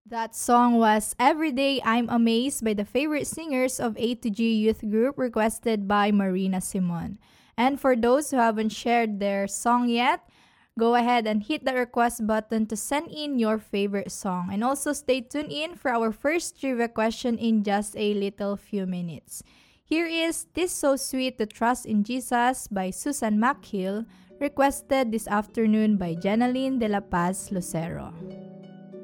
That song was Every Day I'm Amazed by the favorite singers of A to G Youth Group, requested by Marina Simon. And for those who haven't shared their song yet, go ahead and hit the request button to send in your favorite song. And also stay tuned in for our first trivia question in just a little few minutes. Here is "'Tis So Sweet to Trust in Jesus" by Susan McHill, requested this afternoon by Jenaline de la Paz Lucero.